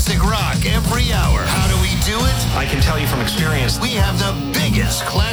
classic rock every hour. How do we do it? I can tell you from experience. We have the biggest classic